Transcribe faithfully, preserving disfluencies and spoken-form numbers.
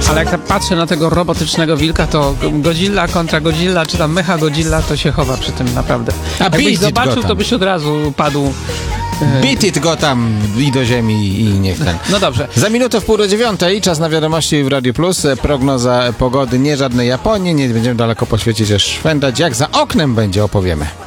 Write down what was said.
Ale jak patrzę na tego robotycznego wilka, to Godzilla kontra Godzilla, czy tam Mecha Godzilla, to się chowa przy tym naprawdę. A Jakbyś beat it zobaczył, go tam. to byś od razu padł. e, Beat it go tam i do ziemi i niech ten. No dobrze. Za minutę w pół do dziewiątej, czas na wiadomości w Radio Plus, prognoza pogody, nie żadnej Japonii, nie będziemy daleko po świecie się szwendać, jak za oknem będzie, opowiemy.